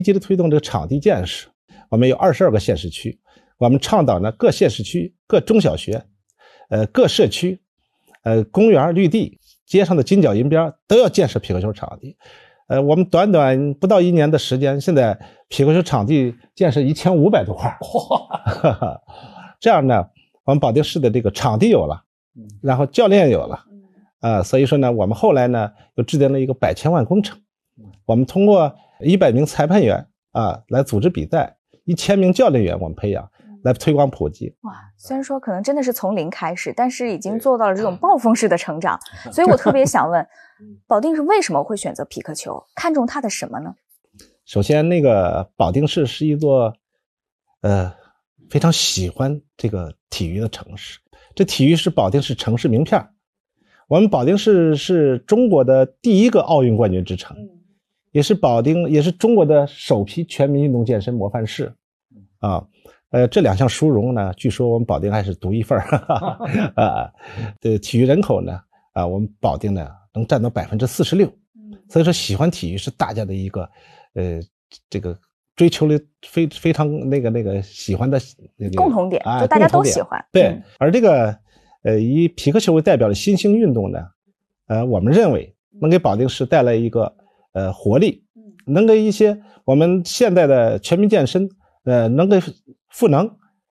积极的推动这个场地建设。我们有22个县市区，我们倡导呢各县市区、各中小学、各社区、公园绿地、街上的金角银边都要建设匹克球场地。我们短短不到1年的时间，现在匹克球场地建设1500多块。这样呢，我们保定市的这个场地有了，然后教练有了，所以说呢，我们后来呢又制定了一个100千万工程。我们通过100名裁判员来组织比赛，1000名教练员我们培养，来推广普及。 哇，虽然说可能真的是从零开始，但是已经做到了这种暴风式的成长。所以我特别想问，保定市为什么会选择匹克球？看中它的什么呢？ 首先，那个保定市是一座非常喜欢这个体育的城市。这体育是保定市城市名片。我们保定市是中国的第一个奥运冠军之城，也是中国的首批全民运动健身模范市这2项殊荣呢，据说我们保定还是独一份体育人口呢我们保定呢能占到46%，所以说喜欢体育是大家的一个这个追求的非常那个喜欢的那个共同点，就大家都喜欢。 对，而这个以匹克球为代表的新兴运动呢，我们认为能给保定市带来一个活力，能给一些我们现在的全民健身能给赋能，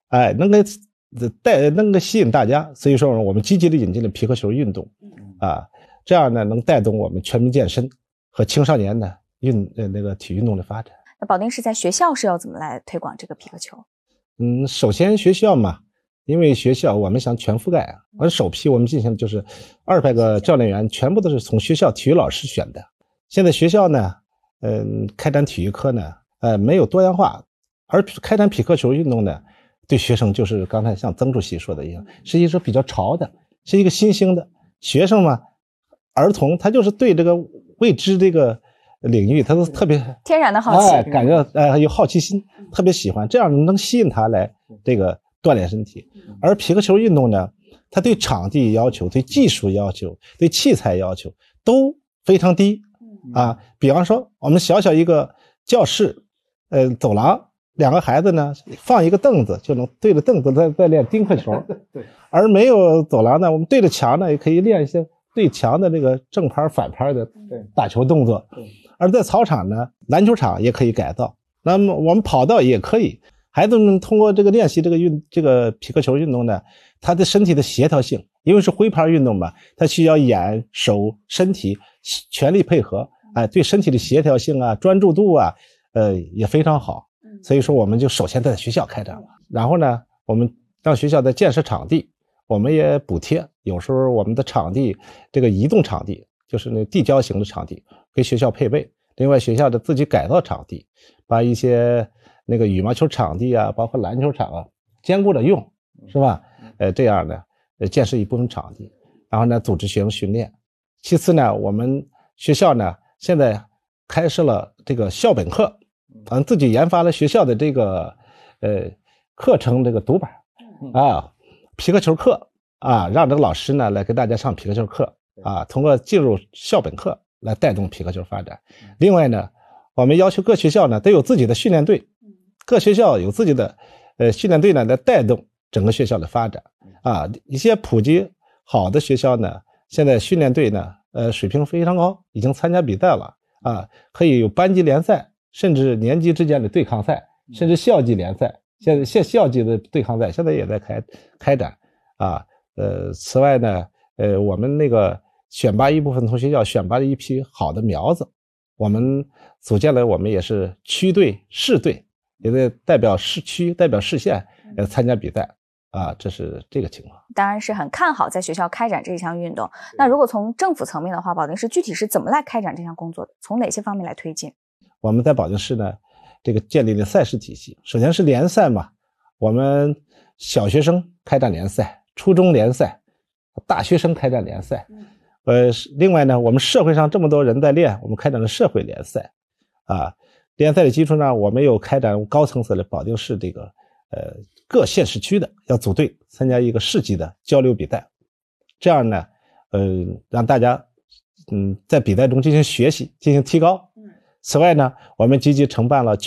能够吸引大家。所以说我们积极的引进了匹克球运动这样呢能带动我们全民健身和青少年的那个体育运动的发展。 那保定市在学校是要怎么来推广这个匹克球？ 首先学校嘛，因为学校我们想全覆盖而首批我们进行就是200个教练员全部都是从学校体育老师选的。现在学校呢开展体育课呢没有多样化，而开展匹克球运动呢对学生就是刚才像曾主席说的一样，是一个比较潮的，是一个新兴的。学生嘛，儿童他就是对这个未知这个领域他都特别天然的好奇， 感觉有好奇心，特别喜欢，这样能吸引他来这个锻炼身体。而匹克球运动呢，它对场地要求、对技术要求、对器材要求都非常低比方说我们小小一个教室走廊，2个孩子呢放一个凳子就能对着凳子在练丁克球。而没有走廊呢，我们对着墙呢也可以练一些对墙的这个正拍反拍的打球动作。而在草场呢，篮球场也可以改造，那么我们跑道也可以。孩子们通过这个练习这个匹克球运动呢，他的身体的协调性，因为是挥拍运动嘛，他需要眼手身体全力配合，对身体的协调性专注度也非常好。所以说我们就首先在学校开展了，然后呢我们让学校在建设场地，我们也补贴，有时候我们的场地这个移动场地就是那地胶型的场地给学校配备，另外学校的自己改造场地，把一些那个羽毛球场地包括篮球场兼顾着用，是吧？这样呢建设一部分场地，然后呢组织学生训练。其次呢，我们学校呢现在开设了这个校本课，自己研发了学校的这个课程这个读本匹克球课让这个老师呢来给大家上匹克球课通过进入校本课来带动匹克球发展。另外呢，我们要求各学校呢都有自己的训练队，各学校有自己的训练队呢来带动整个学校的发展一些普及好的学校呢，现在训练队呢水平非常高，已经参加比赛了可以有班级联赛，甚至年级之间的对抗赛，甚至校级联赛，现在校级的对抗赛现在也在开展此外呢我们那个选拔一部分从学校选拔了一批好的苗子，我们组建了我们也是区队市队，也得代表市区代表市县参加比赛这是这个情况。 当然是很看好在学校开展这项运动。那如果从政府层面的话，保定市具体是怎么来开展这项工作的？从哪些方面来推进？ 我们在保定市呢这个建立了赛事体系，首先是联赛嘛，我们小学生开展联赛，初中联赛，大学生开展联赛另外呢我们社会上这么多人在练，我们开展了社会联赛联赛的基础上，我们又开展高层次的保定市这个各县市区的要组队参加一个市级的交流比赛，这样呢让大家在比赛中进行学习，进行提高。此外呢，我们积极承办了